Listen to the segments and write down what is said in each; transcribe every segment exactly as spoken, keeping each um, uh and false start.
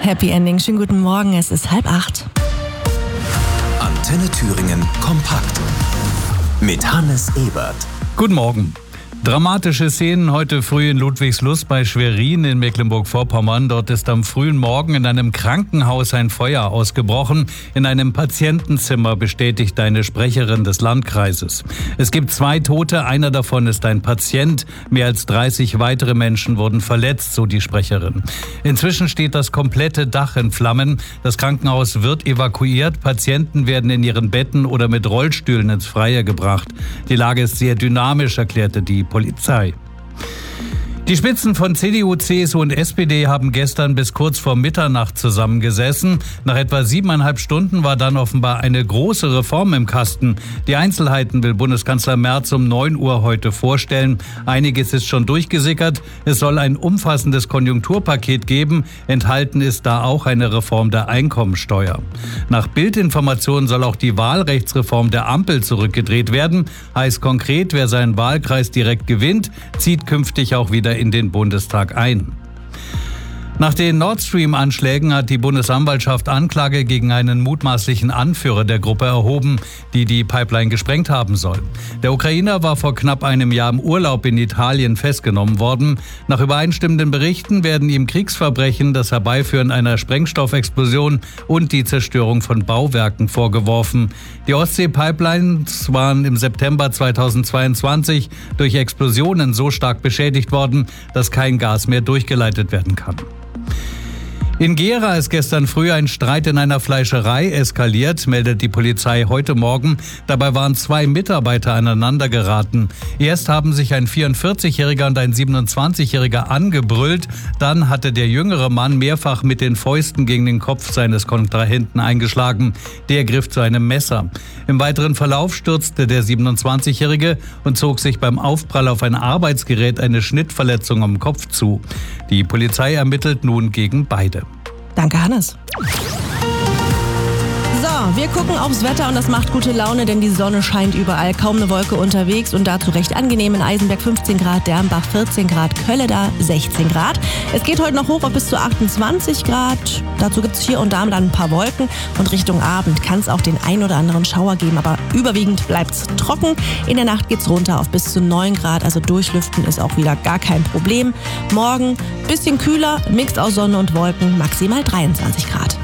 Happy Ending. Schönen guten Morgen, es ist halb acht. Antenne Thüringen kompakt mit Hannes Ebert. Guten Morgen. Dramatische Szenen heute früh in Ludwigslust bei Schwerin in Mecklenburg-Vorpommern. Dort ist am frühen Morgen in einem Krankenhaus ein Feuer ausgebrochen. In einem Patientenzimmer, bestätigt eine Sprecherin des Landkreises. Es gibt zwei Tote, einer davon ist ein Patient. Mehr als dreißig weitere Menschen wurden verletzt, so die Sprecherin. Inzwischen steht das komplette Dach in Flammen. Das Krankenhaus wird evakuiert. Patienten werden in ihren Betten oder mit Rollstühlen ins Freie gebracht. Die Lage ist sehr dynamisch, erklärte die Polizei. Die Spitzen von C D U, C S U und S P D haben gestern bis kurz vor Mitternacht zusammengesessen. Nach etwa siebeneinhalb Stunden war dann offenbar eine große Reform im Kasten. Die Einzelheiten will Bundeskanzler Merz um neun Uhr heute vorstellen. Einiges ist schon durchgesickert. Es soll ein umfassendes Konjunkturpaket geben. Enthalten ist da auch eine Reform der Einkommensteuer. Nach Bildinformationen soll auch die Wahlrechtsreform der Ampel zurückgedreht werden. Heißt konkret, wer seinen Wahlkreis direkt gewinnt, zieht künftig auch wieder in den Bundestag ein. Nach den Nord Stream-Anschlägen hat die Bundesanwaltschaft Anklage gegen einen mutmaßlichen Anführer der Gruppe erhoben, die die Pipeline gesprengt haben soll. Der Ukrainer war vor knapp einem Jahr im Urlaub in Italien festgenommen worden. Nach übereinstimmenden Berichten werden ihm Kriegsverbrechen, das Herbeiführen einer Sprengstoffexplosion und die Zerstörung von Bauwerken vorgeworfen. Die Ostsee-Pipelines waren im September zweitausendzweiundzwanzig durch Explosionen so stark beschädigt worden, dass kein Gas mehr durchgeleitet werden kann. In Gera ist gestern früh ein Streit in einer Fleischerei eskaliert, meldet die Polizei heute Morgen. Dabei waren zwei Mitarbeiter aneinander geraten. Erst haben sich ein vierundvierzigjähriger und ein siebenundzwanzigjähriger angebrüllt. Dann hatte der jüngere Mann mehrfach mit den Fäusten gegen den Kopf seines Kontrahenten eingeschlagen. Der griff zu einem Messer. Im weiteren Verlauf stürzte der siebenundzwanzigjährige und zog sich beim Aufprall auf ein Arbeitsgerät eine Schnittverletzung am Kopf zu. Die Polizei ermittelt nun gegen beide. Danke, Hannes. So, wir gucken aufs Wetter und das macht gute Laune, denn die Sonne scheint überall. Kaum eine Wolke unterwegs und dazu recht angenehm. In Eisenberg fünfzehn Grad, Dernbach vierzehn Grad, Kölleda sechzehn Grad. Es geht heute noch hoch auf bis zu achtundzwanzig Grad. Dazu gibt es hier und da dann ein paar Wolken. Und Richtung Abend kann es auch den ein oder anderen Schauer geben. Aber überwiegend bleibt es trocken. In der Nacht geht es runter auf bis zu neun Grad. Also durchlüften ist auch wieder gar kein Problem. Morgen bisschen kühler, Mix aus Sonne und Wolken, maximal dreiundzwanzig Grad.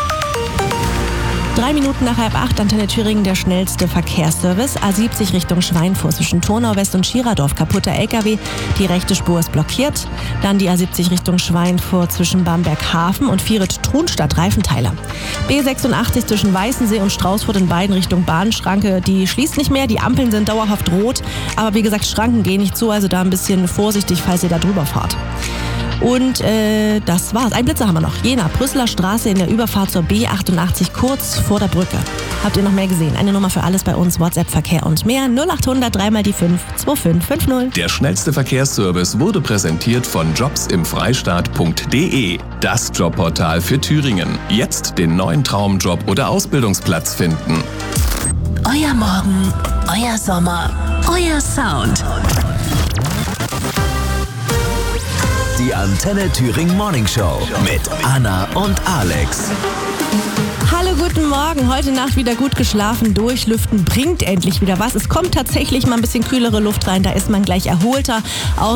Drei Minuten nach halb acht, Antenne Thüringen, der schnellste Verkehrsservice. A siebzig Richtung Schweinfurt zwischen Turnau West und Schiradorf. Kaputter L K W, die rechte Spur ist blockiert. Dann die A siebzig Richtung Schweinfurt zwischen Bamberg-Hafen und Vieret-Trunstadt, Reifenteiler. B sechsundachtzig zwischen Weißensee und Straußfurt in beiden Richtungen Bahnschranke. Die schließt nicht mehr, die Ampeln sind dauerhaft rot. Aber wie gesagt, Schranken gehen nicht zu, also da ein bisschen vorsichtig, falls ihr da drüber fahrt. Und äh, das war's. Ein Blitzer haben wir noch. Jena, Brüsseler Straße in der Überfahrt zur B achtundachtzig, kurz vor der Brücke. Habt ihr noch mehr gesehen? Eine Nummer für alles bei uns, WhatsApp-Verkehr und mehr. null achthundert drei mal die fünf zwei fünf fünf null. Der schnellste Verkehrsservice wurde präsentiert von jobs im freistaat punkt de. Das Jobportal für Thüringen. Jetzt den neuen Traumjob oder Ausbildungsplatz finden. Euer Morgen, euer Sommer, euer Sound. Die Antenne Thüringen Morning Show mit Anna und Alex. Hallo, guten Morgen. Heute Nacht wieder gut geschlafen. Durchlüften bringt endlich wieder was. Es kommt tatsächlich mal ein bisschen kühlere Luft rein. Da ist man gleich erholter.